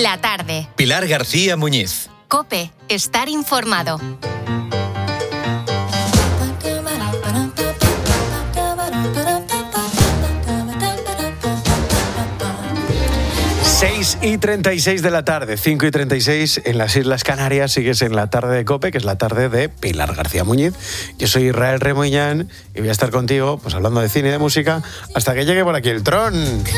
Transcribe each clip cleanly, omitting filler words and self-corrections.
La tarde. Pilar García Muñiz. COPE. Estar informado. Y 36 de la tarde, 5 y 36 en las Islas Canarias. Sigues en la tarde de COPE, que es la tarde de Pilar García Muñiz. Yo soy Israel Remuñán y voy a estar contigo, pues hablando de cine y de música, hasta que llegue por aquí el Tron.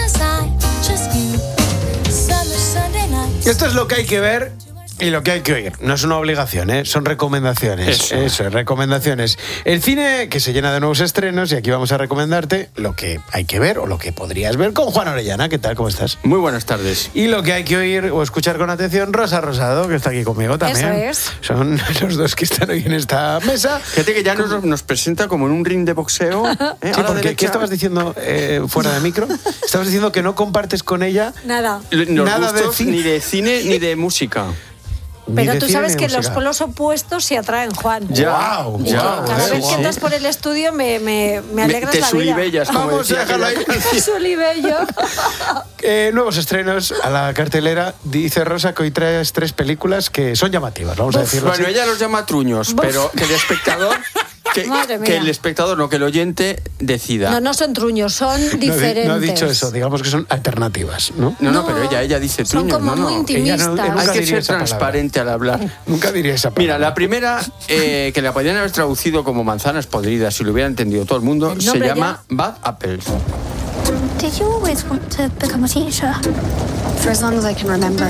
Y esto es lo que hay que ver y lo que hay que oír. No es una obligación, son recomendaciones. Eso es, recomendaciones. El cine que se llena de nuevos estrenos, y aquí vamos a recomendarte lo que hay que ver o lo que podrías ver con Juan Orellana. ¿Qué tal? ¿Cómo estás? Muy buenas tardes. Y lo que hay que oír o escuchar con atención, Rosa Rosado, que está aquí conmigo también. Eso es. Son los dos que están hoy en esta mesa. Fíjate que ya nos presenta como en un ring de boxeo. Sí, porque ¿qué estabas diciendo fuera de micro? Estabas diciendo que no compartes con ella nada de cine. Ni de cine ni de música. Pero tú sabes que los polos opuestos se atraen, Juan. Wow, cada vez que entras por el estudio me alegras la vida. Sulibellas, como vamos a dejarlo ahí. Sulibello. Nuevos estrenos a la cartelera. Dice Rosa que hoy traes 3 películas que son llamativas, vamos a decirlo así. Bueno, ella los llama truños, pero que el espectador... Que el espectador, no, que el oyente decida. No son truños, son diferentes. No ha dicho eso, digamos que son alternativas, ¿no? No, pero ella dice truños. Son como muy intimistas. Hay que ser transparente al hablar. Nunca diría esa palabra. Mira, la primera, que la podrían haber traducido como manzanas podridas, si lo hubiera entendido todo el mundo, se llama Bad Apples. Did you always want to become a teacher? For as long as I can remember.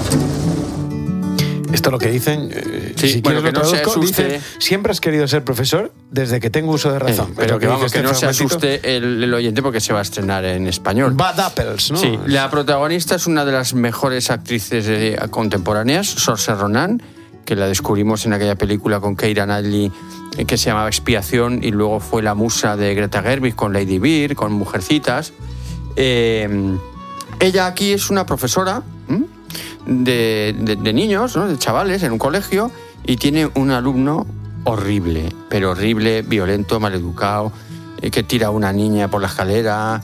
Esto lo que dicen, si bueno, quieres que lo no se traduzco, asuste. dicen, siempre has querido ser profesor desde que tengo uso de razón. Pero que vamos, que no se fragmentito. asuste el oyente porque se va a estrenar en español. Bad Apples, ¿no? Sí, la protagonista es una de las mejores actrices contemporáneas, Saoirse Ronan, que la descubrimos en aquella película con Keira Knightley que se llamaba Expiación, y luego fue la musa de Greta Gerwig con Lady Bird, con Mujercitas. Ella aquí es una profesora de niños, ¿no? De chavales en un colegio, y tiene un alumno horrible, pero horrible, violento, maleducado, que tira a una niña por la escalera,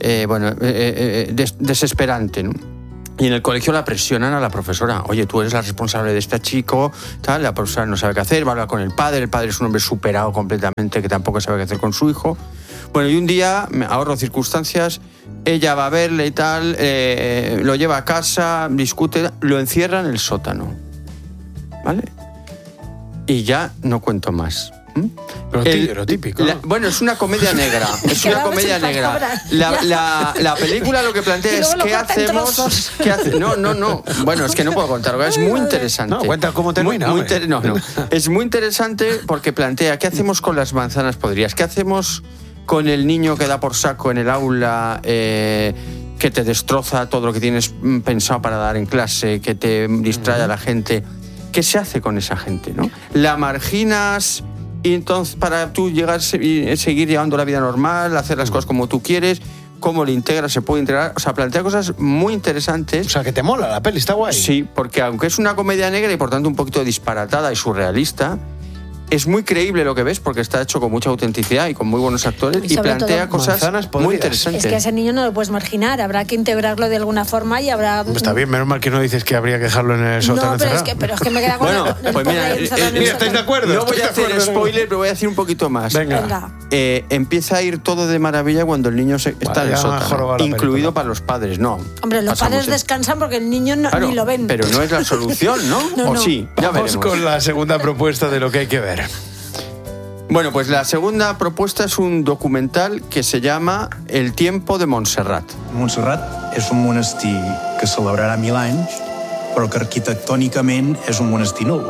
desesperante, ¿no? Y en el colegio la presionan a la profesora. Oye, tú eres la responsable de este chico, tal. La profesora no sabe qué hacer, va a hablar con el padre. El padre es un hombre superado completamente, que tampoco sabe qué hacer con su hijo. Bueno, y un día, me ahorro circunstancias, ella va a verle y tal, lo lleva a casa, discute, lo encierra en el sótano, ¿vale? Y ya no cuento más. Lo típico. Bueno, es una comedia negra. Es una comedia negra. La película lo que plantea es ¿qué hacemos? No. Bueno, es que no puedo contarlo. Es muy interesante. No, cuenta cómo termina. No. Es muy interesante porque plantea ¿qué hacemos con las manzanas podridas? ¿Qué hacemos con el niño que da por saco en el aula, que te destroza todo lo que tienes pensado para dar en clase, que te distrae a la gente? ¿Qué se hace con esa gente, no? La marginas y entonces para tú llegar y seguir llevando la vida normal, hacer las cosas como tú quieres, cómo le integras, se puede integrar, o sea, plantea cosas muy interesantes. O sea, que te mola la peli, está guay. Sí, porque aunque es una comedia negra y por tanto un poquito disparatada y surrealista, es muy creíble lo que ves porque está hecho con mucha autenticidad y con muy buenos actores y plantea cosas muy interesantes. Es que a ese niño no lo puedes marginar, habrá que integrarlo de alguna forma y habrá... Pues está bien, menos mal que no dices que habría que dejarlo en el sótano. No, pero es que me queda con bueno, pues mira, ¿estáis de acuerdo? No voy a hacer spoiler, pero voy a decir un poquito más. Venga. Empieza a ir todo de maravilla cuando el niño está en el sótano, incluido para los padres, no. Hombre, los padres descansan porque el niño ni lo ven. Pero no es la solución, ¿no? No. ¿O sí? Ya Vamos veremos. con la segunda propuesta de lo que hay que ver. Bueno, pues la segunda propuesta es un documental que se llama El tiempo de Montserrat. Montserrat és un monestir que celebrarà 1000 anys, però que arquitectònicament és un monestir nul.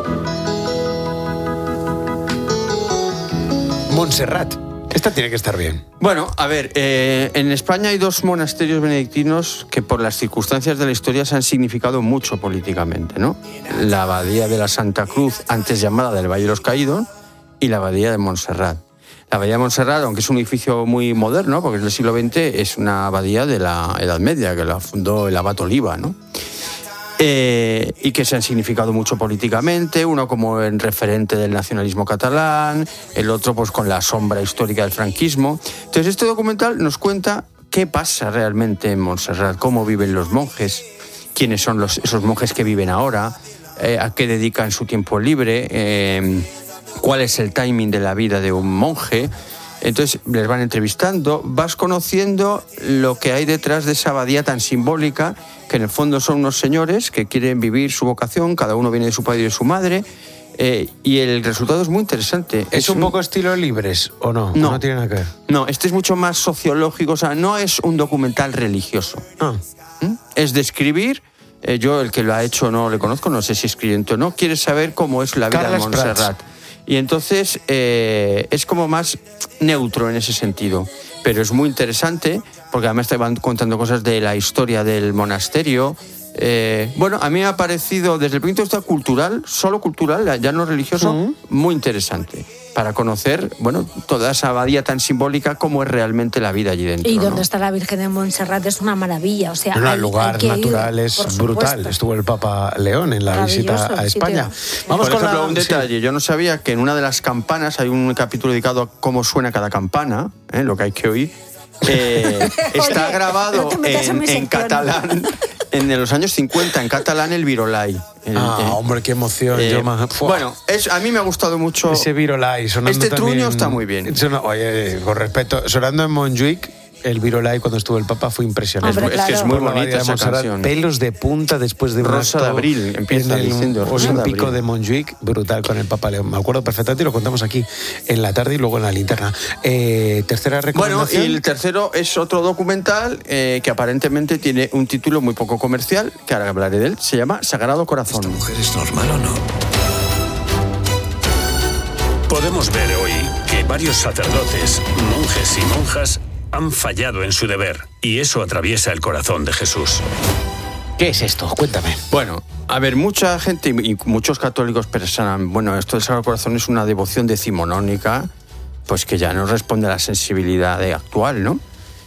Montserrat. Esta tiene que estar bien. Bueno, a ver, en España hay 2 monasterios benedictinos que por las circunstancias de la historia se han significado mucho políticamente, ¿no? La Abadía de la Santa Cruz, antes llamada del Valle de los Caídos, y la Abadía de Montserrat. La Abadía de Montserrat, aunque es un edificio muy moderno, porque es del siglo XX, es una abadía de la Edad Media, que la fundó el abad Oliva, ¿no? Y que se han significado mucho políticamente, uno como el referente del nacionalismo catalán, el otro pues con la sombra histórica del franquismo. Entonces este documental nos cuenta qué pasa realmente en Montserrat, cómo viven los monjes, quiénes son esos monjes que viven ahora, a qué dedican su tiempo libre, cuál es el timing de la vida de un monje. Entonces les van entrevistando, vas conociendo lo que hay detrás de esa abadía tan simbólica, que en el fondo son unos señores que quieren vivir su vocación, cada uno viene de su padre y de su madre, y el resultado es muy interesante. ¿Es un poco estilo Libres o no? No, no tiene nada que ver. No, este es mucho más sociológico, o sea, no es un documental religioso. Es describir, yo el que lo ha hecho no le conozco, no sé si es creyente o no, quiere saber cómo es la vida Carles de Montserrat. Prats. Y entonces es como más neutro en ese sentido, pero es muy interesante porque además te van contando cosas de la historia del monasterio. Bueno, a mí me ha parecido desde el punto de vista cultural, solo cultural, ya no religioso, muy interesante para conocer, bueno, toda esa abadía tan simbólica como es realmente la vida allí dentro. Y donde está la Virgen de Montserrat es una maravilla, o sea, el lugar natural es brutal. Estuvo el Papa León en la visita a España. Vamos por ejemplo, un detalle. Yo no sabía que en una de las campanas hay un capítulo dedicado a cómo suena cada campana, lo que hay que oír. Está Oye, grabado en catalán. En los años 50, en catalán, el Virolai. Hombre, qué emoción. Bueno, a mí me ha gustado mucho. Ese Virolai sonando este también. truño está muy bien. Oye, con respeto, sonando en Montjuic, el Virolai cuando estuvo el Papa fue impresionante. Hombre, es que es muy bonita esa Montserrat, canción. Pelos de punta después de Rosa de Abril, empieza diciendo Rosa de Olímpico Abril. de Montjuic, brutal con el Papa León. Me acuerdo perfectamente y lo contamos aquí en la tarde y luego en la linterna. Tercera recomendación. Bueno, y el tercero es otro documental que aparentemente tiene un título muy poco comercial, que ahora hablaré de él, se llama Sagrado Corazón. ¿Esta mujer es normal o no? Podemos ver hoy que varios sacerdotes, monjes y monjas han fallado en su deber, y eso atraviesa el corazón de Jesús. ¿Qué es esto? Cuéntame. Bueno, a ver, mucha gente y muchos católicos pensan, bueno, esto del Sagrado Corazón es una devoción decimonónica, pues que ya no responde a la sensibilidad actual, ¿no?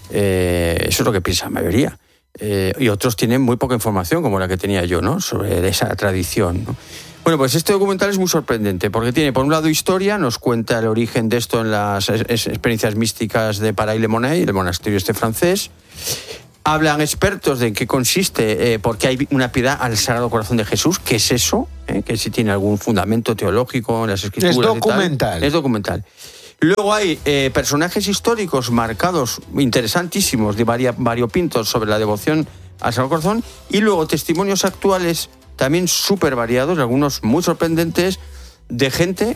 Eso es lo que piensa la mayoría. Y otros tienen muy poca información, como la que tenía yo, ¿no?, sobre esa tradición, ¿no? Bueno, pues este documental es muy sorprendente porque tiene, por un lado, historia, nos cuenta el origen de esto en las experiencias místicas de Paray-le-Monier, el monasterio francés. Hablan expertos de en qué consiste, por qué hay una piedad al Sagrado Corazón de Jesús, qué es eso, que si tiene algún fundamento teológico en las escrituras. Es documental. Y tal. Es documental. Luego hay personajes históricos marcados, interesantísimos, de variopintos sobre la devoción al Sagrado Corazón, y luego testimonios actuales también súper variados, algunos muy sorprendentes, de gente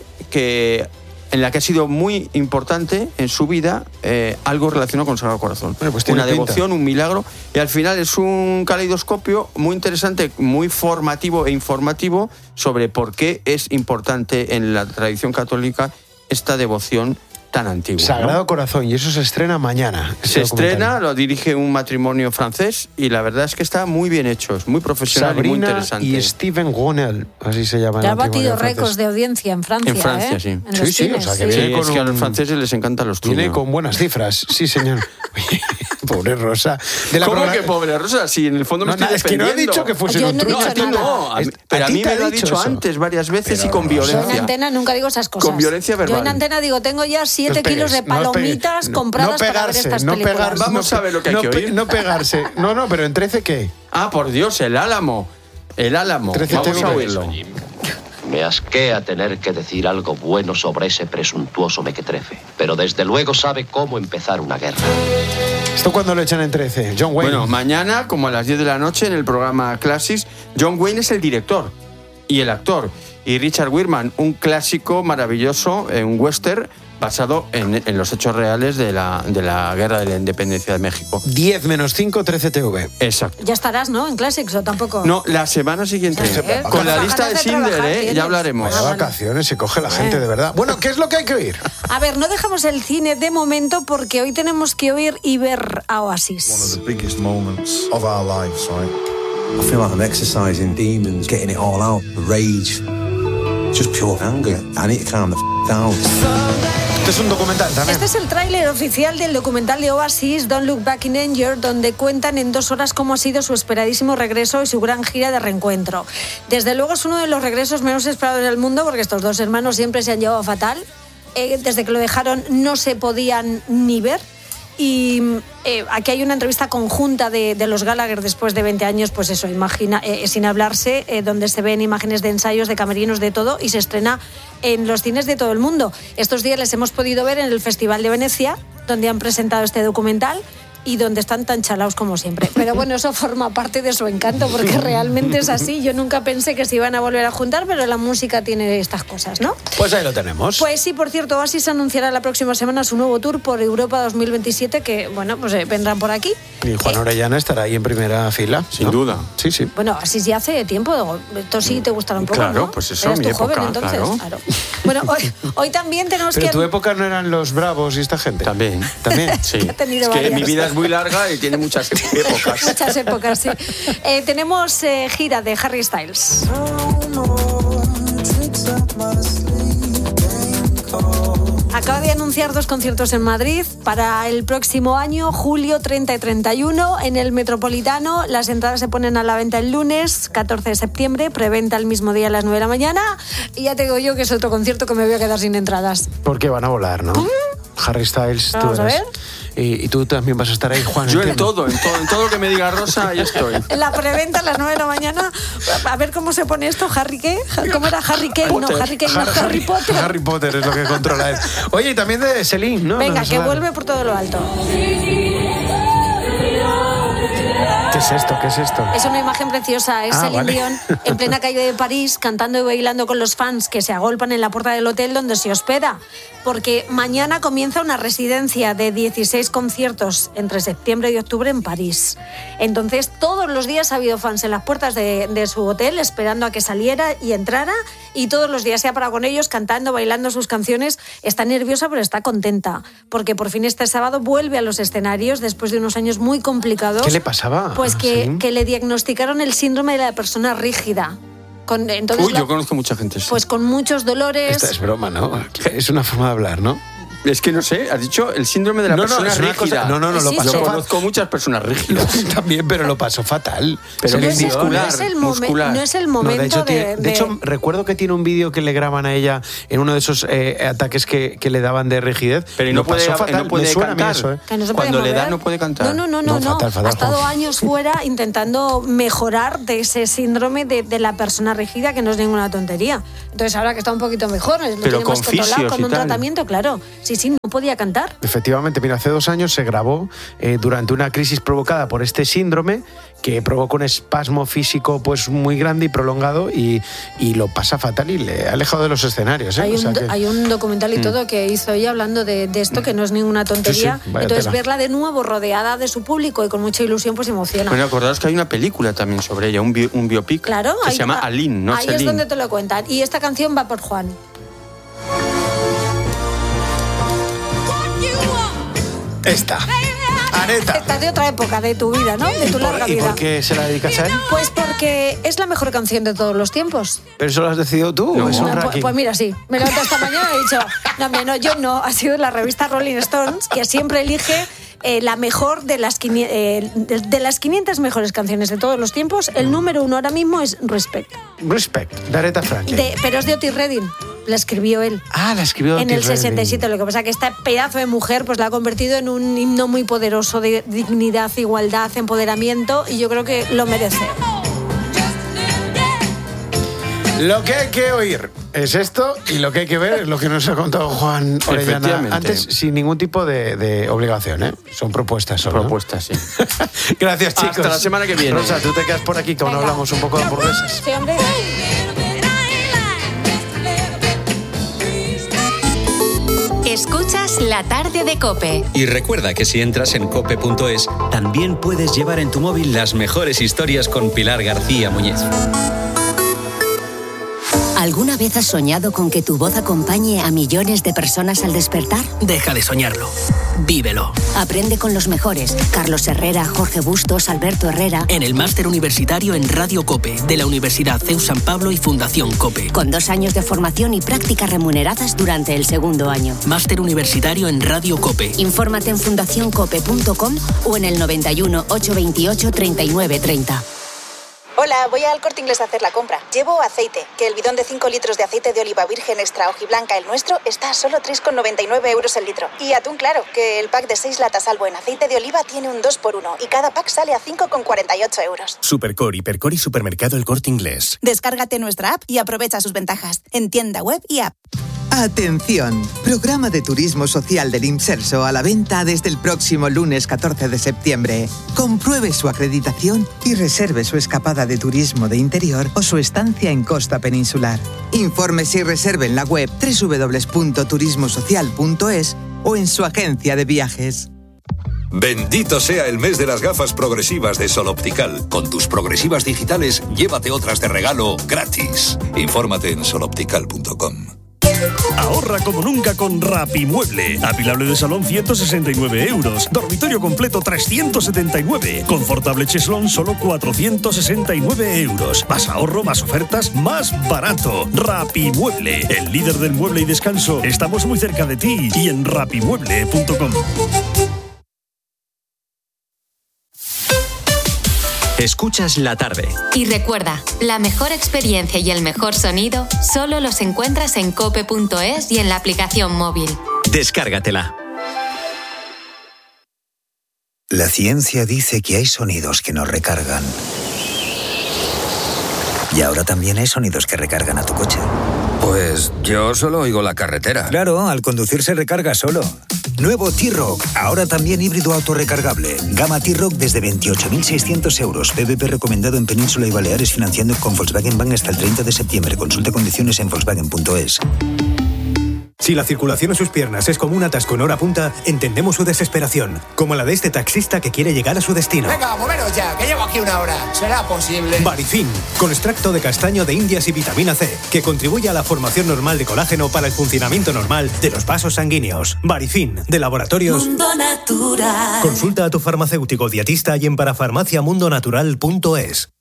en la que ha sido muy importante en su vida algo relacionado con el Sagrado Corazón. Bueno, pues una devoción, un milagro, y al final es un caleidoscopio muy interesante, muy formativo e informativo sobre por qué es importante en la tradición católica esta devoción tan antigua. Sagrado ¿no? Corazón, y eso se estrena mañana. Se estrena, lo dirige un matrimonio francés y la verdad es que está muy bien hecho, es muy profesional. Sabrina y muy interesante. y Steven Gonel, así se llama. Ya ha batido récords de audiencia en Francia. En Francia, sí. En los cines, o sea, que Sí, viene es que a los franceses les encantan los truños. Viene con buenas cifras, sí, señor. Pobre Rosa. ¿Cómo que pobre Rosa? Si en el fondo me estoy es que no he defendiendo. dicho que fuese Yo un no he truño. dicho A ti nada. no, pero a mí me lo ha dicho antes varias veces y con Yo en violencia. antena nunca digo esas cosas. Con violencia verbal. Yo en antena digo, tengo ya 7 kilos de palomitas compradas para ver estas películas. Vamos a ver lo que hay que oír. No pegarse. No, pero en 13, ¿qué? Ah, por Dios, el Álamo. El Álamo. 13 Vamos a oírlo. Me asquea tener que decir algo bueno sobre ese presuntuoso mequetrefe, pero desde luego sabe cómo empezar una guerra. ¿Esto cuándo lo echan en 13? John Wayne. Bueno, mañana, como a las 10 de la noche, en el programa Classics, John Wayne es el director y el actor. Y Richard Weirman, un clásico maravilloso, un western, basado en los hechos reales de la guerra de la independencia de México. 10 menos 5, 13 TV. Exacto. Ya estarás, ¿no? En Classics o tampoco. No, la semana siguiente. Con la lista de Schindler, ya hablaremos. Vaya vacaciones se coge la gente, de verdad. Bueno, ¿qué es lo que hay que oír? A ver, no dejamos el cine de momento porque hoy tenemos que oír y ver a Oasis. One of the biggest moments of our lives, right? I feel like I'm exercising demons, getting it all out, the rage, just pure anger. I need to calm the down. Este es un documental también. Este es el tráiler oficial del documental de Oasis, Don't Look Back in Anger, donde cuentan en 2 horas cómo ha sido su esperadísimo regreso y su gran gira de reencuentro. Desde luego es uno de los regresos menos esperados del mundo porque estos 2 hermanos siempre se han llevado fatal. Desde que lo dejaron no se podían ni ver. Y aquí hay una entrevista conjunta de los Gallagher después de 20 años, pues eso, sin hablarse, donde se ven imágenes de ensayos, de camerinos, de todo, y se estrena en los cines de todo el mundo. Estos días les hemos podido ver en el Festival de Venecia, donde han presentado este documental y donde están tan chalaos como siempre. Pero bueno, eso forma parte de su encanto, porque realmente es así. Yo nunca pensé que se iban a volver a juntar, pero la música tiene estas cosas, ¿no? Pues ahí lo tenemos. Pues sí, por cierto, Oasis anunciará la próxima semana su nuevo tour por Europa 2027, que, bueno, pues vendrán por aquí. Y Juan Orellana estará ahí en primera fila. Sin duda. Sí, sí. Bueno, Oasis ya hace tiempo. Esto sí te gustará un poco, claro, ¿no? Pues eso, eras mi tú época, joven, entonces. claro. Bueno, hoy también tenemos Pero que... tu época no eran los Bravos y esta gente. También. Sí. Ha tenido Es que varias. mi vida es muy larga y tiene muchas épocas. Muchas épocas, sí. Tenemos gira de Harry Styles. Acaba de anunciar 2 conciertos en Madrid para el próximo año, julio 30 y 31, en el Metropolitano. Las entradas se ponen a la venta el lunes 14 de septiembre, preventa el mismo día a las 9 de la mañana. Y ya te digo yo que es otro concierto que me voy a quedar sin entradas. Porque van a volar, ¿no? Harry Styles, Vamos tú a eres. ver. Y tú también vas a estar ahí, Juan. Yo entiendo. en todo lo que me diga Rosa, ahí estoy. En la preventa a las 9 de la mañana. A ver cómo se pone esto. ¿Harry qué? ¿Cómo era? ¿Harry Kane? No, Harry Kane, no, Harry Potter. Harry Potter es lo que controla él. Oye, y también de Celine, ¿no? Venga, Nos que va- vuelve por todo lo alto. ¿Qué es esto? ¿Qué es esto? Es una imagen preciosa. Es Celine vale. Dion en plena calle de París, cantando y bailando con los fans que se agolpan en la puerta del hotel donde se hospeda. Porque mañana comienza una residencia de 16 conciertos entre septiembre y octubre en París. Entonces, todos los días ha habido fans en las puertas de su hotel esperando a que saliera y entrara. Y todos los días se ha parado con ellos, cantando, bailando sus canciones. Está nerviosa, pero está contenta. Porque por fin este sábado vuelve a los escenarios después de unos años muy complicados. ¿Qué le pasaba? Pues ¿Sí? que le diagnosticaron el síndrome de la persona rígida. Entonces, Yo conozco mucha gente. Sí. pues con muchos dolores. Esta es broma, ¿no? Es una forma de hablar, ¿no? Es que no sé, has dicho el síndrome de la persona es una rígida. cosa- no, lo Sí, pasó Yo sí. conozco muchas personas rígidas. También, pero lo pasó fatal. Pero Celine es Dion. muscular. no es el muscular. no es el No, momento de hecho, recuerdo que tiene un vídeo que le graban a ella en uno de esos ataques que le daban de rigidez. Pero Lo no puede, pasó fatal. no puede Me suena a mí cantar. eso, ¿eh? Que no se puede Cuando le da mover. no puede cantar. No. Fatal, Ha estado Juan. años fuera intentando mejorar de ese síndrome de la persona rígida, que no es ninguna tontería. Entonces ahora que está un poquito mejor, lo tiene con más controlado, fisios con y un tal. tratamiento, claro. Sí, no podía cantar. Efectivamente, mira, hace 2 años se grabó durante una crisis provocada por este síndrome que provoca un espasmo físico pues muy grande y prolongado y lo pasa fatal y le ha alejado de los escenarios. ¿eh? Hay un documental y todo que hizo ella hablando de esto, que no es ninguna tontería. Sí, vaya Entonces tela. verla de nuevo rodeada de su público y con mucha ilusión pues emociona. Bueno, acordaros que hay una película también sobre ella, un biopic, Claro, que ahí- se llama Aline, ¿no? Ahí es donde te lo cuentan. Y esta canción va por Juan. Esta. Aneta. Esta de otra época de tu vida, ¿no? De tu larga ¿Y vida. por qué se la dedicas a él? Pues porque es la mejor canción de todos los tiempos. ¿Pero eso lo has decidido tú o es un Pues, ranking? pues mira, sí. Me levanté esta mañana y he dicho, no, hombre, no, yo no. Ha sido la revista Rolling Stones, que siempre elige la mejor de las 500 mejores canciones de todos los tiempos. El número 1 ahora mismo es Respect. Respect, de Aretha Franklin. Pero es de Otis Redding. La escribió él. Ah, la escribió En Otis el 67, Redding. lo que pasa es que esta pedazo de mujer pues la ha convertido en un himno muy poderoso de dignidad, igualdad, empoderamiento, y yo creo que lo merece. Lo que hay que oír es esto y lo que hay que ver es lo que nos ha contado Juan Orellana Efectivamente. antes, sin ningún tipo de obligación, ¿eh? Son propuestas solo. ¿no? Propuestas, sí. Gracias, chicos. Hasta la semana que viene. Rosa, tú te quedas por aquí, que aún Venga. hablamos un poco de hamburguesas. Sí, hombre. Escuchas La Tarde de COPE. Y recuerda que si entras en cope.es, también puedes llevar en tu móvil las mejores historias con Pilar García Muñiz. ¿Alguna vez has soñado con que tu voz acompañe a millones de personas al despertar? Deja de soñarlo. Vívelo. Aprende con los mejores. Carlos Herrera, Jorge Bustos, Alberto Herrera. En el Máster Universitario en Radio COPE, de la Universidad CEU San Pablo y Fundación COPE. Con 2 años de formación y prácticas remuneradas durante el 2º año. Máster Universitario en Radio COPE. Infórmate en fundacioncope.com o en el 91 828 39 30. Hola, voy al Corte Inglés a hacer la compra. Llevo aceite, que el bidón de 5 litros de aceite de oliva virgen extra hojiblanca, el nuestro, está a solo 3,99 € el litro. Y atún claro, que el pack de 6 latas Albo en aceite de oliva tiene un 2x1 y cada pack sale a 5,48 €. Supercor, Hipercor y Supermercado El Corte Inglés. Descárgate nuestra app y aprovecha sus ventajas en tienda web y app. Atención, programa de turismo social del Imserso a la venta desde el próximo lunes 14 de septiembre. Compruebe su acreditación y reserve su escapada de turismo de interior o su estancia en costa peninsular. Infórmese y reserve en la web www.turismosocial.es o en su agencia de viajes. Bendito sea el mes de las gafas progresivas de Sol Optical. Con tus progresivas digitales, llévate otras de regalo gratis. Infórmate en soloptical.com. Ahorra como nunca con Rapimueble. Apilable de salón 169 €. Dormitorio completo 379. Confortable cheslón solo 469 €. Más ahorro, más ofertas, más barato. Rapimueble, el líder del mueble y descanso. Estamos muy cerca de ti y en rapimueble.com. Escuchas La Tarde. Y recuerda, la mejor experiencia y el mejor sonido solo los encuentras en cope.es y en la aplicación móvil. Descárgatela. La ciencia dice que hay sonidos que nos recargan. Y ahora también hay sonidos que recargan a tu coche. Pues yo solo oigo la carretera. Claro, al conducir se recarga solo. Nuevo T-Roc, ahora también híbrido autorrecargable. Gama T-Roc desde 28.600 €. PVP recomendado en Península y Baleares, financiando con Volkswagen Bank hasta el 30 de septiembre. Consulta condiciones en volkswagen.es. Si la circulación en sus piernas es como un atasco en hora punta, entendemos su desesperación, como la de este taxista que quiere llegar a su destino. Venga, moveros ya, que llevo aquí una hora. ¿Será posible? Barifin, con extracto de castaño de indias y vitamina C, que contribuye a la formación normal de colágeno para el funcionamiento normal de los vasos sanguíneos. Barifin, de Laboratorios Mundo Natural. Consulta a tu farmacéutico dietista y en parafarmaciamundonatural.es.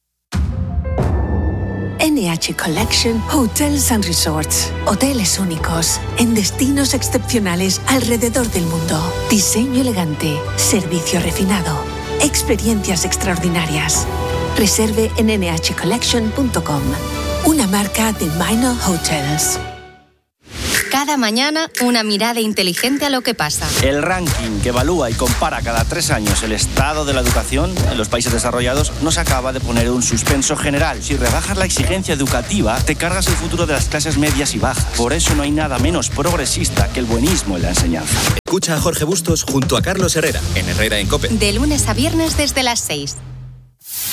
NH Collection Hotels and Resorts. Hoteles únicos, en destinos excepcionales alrededor del mundo. Diseño elegante, servicio refinado, experiencias extraordinarias. Reserve en nhcollection.com. Una marca de Minor Hotels. Cada mañana, una mirada inteligente a lo que pasa. El ranking que evalúa y compara cada 3 años el estado de la educación en los países desarrollados nos acaba de poner un suspenso general. Si rebajas la exigencia educativa, te cargas el futuro de las clases medias y bajas. Por eso no hay nada menos progresista que el buenismo en la enseñanza. Escucha a Jorge Bustos junto a Carlos Herrera, en Herrera en COPE. De lunes a viernes desde las 6.